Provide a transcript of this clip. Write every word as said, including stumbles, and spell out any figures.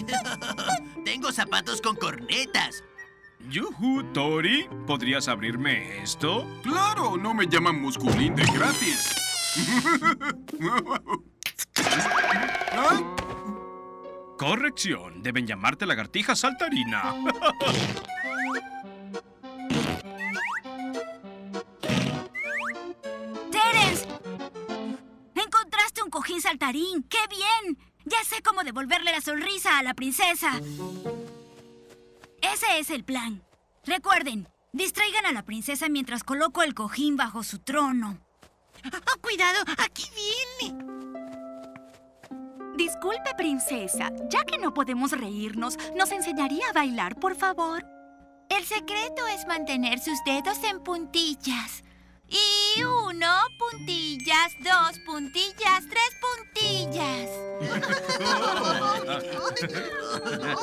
Tengo zapatos con cornetas. Yuhu, Tori, ¿podrías abrirme esto? ¡Claro! No me llaman musculín de gratis. ¿Ah? Corrección, deben llamarte lagartija saltarina. ¡Terence! ¡Encontraste un cojín saltarín! ¡Qué bien! Ya sé cómo devolverle la sonrisa a la princesa. Ese es el plan. Recuerden, distraigan a la princesa mientras coloco el cojín bajo su trono. Oh, cuidado, aquí viene. Disculpe, princesa. Ya que no podemos reírnos, ¿nos enseñaría a bailar, por favor? El secreto es mantener sus dedos en puntillas. Y uno, puntillas, dos, puntillas, tres puntillas.